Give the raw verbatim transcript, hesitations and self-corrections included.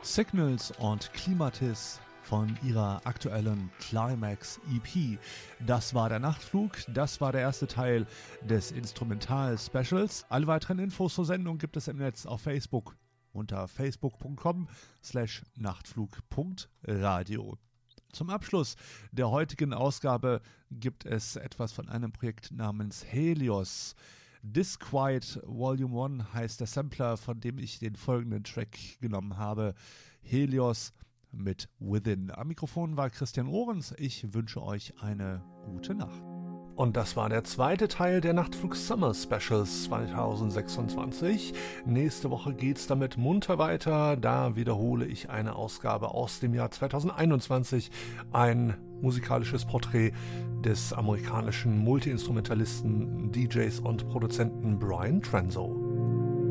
Signals und Klimatis von ihrer aktuellen Climax-E P. Das war der Nachtflug, das war der erste Teil des Instrumental-Specials. Alle weiteren Infos zur Sendung gibt es im Netz auf Facebook unter facebook punkt com slash nachtflug punkt radio. Zum Abschluss der heutigen Ausgabe gibt es etwas von einem Projekt namens Helios. Disquiet Volume eins heißt der Sampler, von dem ich den folgenden Track genommen habe. Helios mit Within. Am Mikrofon war Christian Ohrens. Ich wünsche euch eine gute Nacht. Und das war der zweite Teil der Nachtflug Summer Specials zwanzig sechsundzwanzig. Nächste Woche geht's damit munter weiter. Da wiederhole ich eine Ausgabe aus dem Jahr zweitausendeinundzwanzig. Ein musikalisches Porträt des amerikanischen Multiinstrumentalisten, D Js und Produzenten Brian Transo.